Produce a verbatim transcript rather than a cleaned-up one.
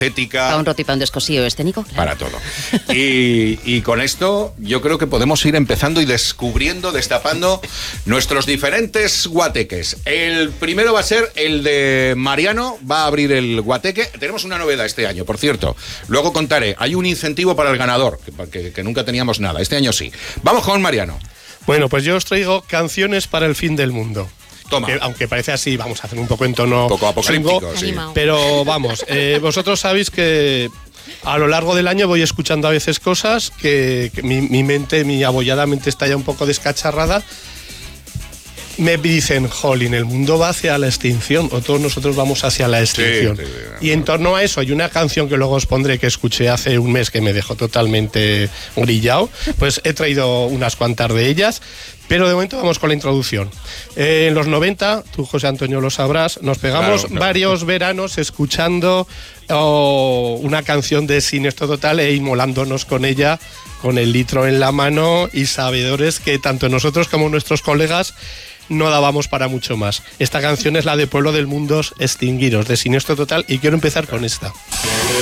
ética. Para un roto y para un descosío escénico. Claro. Para todo. Y, y con esto yo creo que podemos ir empezando y descubriendo, destapando nuestros diferentes guateques. El primero va a ser el de Mariano, va a abrir el guateque. Tenemos una novedad este año, por cierto. Luego contaré, hay un incentivo para el ganador, que, que, que nunca teníamos nada. Este año sí. Vamos con Mariano. Bueno, pues yo os traigo canciones para el fin del mundo. Toma. Que, aunque parece así, vamos a hacer un poco en tono... Un poco apocalíptico, chungo, sí. Pero vamos, eh, vosotros sabéis que a lo largo del año voy escuchando a veces cosas que, que mi, mi mente, mi abollada mente está ya un poco descacharrada. Me dicen, jolín, el mundo va hacia la extinción, o todos nosotros vamos hacia la extinción. Sí, sí, sí. Y en torno a eso hay una canción que luego os pondré que escuché hace un mes que me dejó totalmente grillado. Pues he traído unas cuantas de ellas, pero de momento vamos con la introducción. Eh, en los noventa, tú José Antonio lo sabrás, nos pegamos claro, claro. varios veranos escuchando oh, una canción de Siniestro Total e inmolándonos con ella, con el litro en la mano y sabedores que tanto nosotros como nuestros colegas no dábamos para mucho más. Esta canción es la de Pueblo del Mundo Extinguiros, de Siniestro Total, y quiero empezar con esta.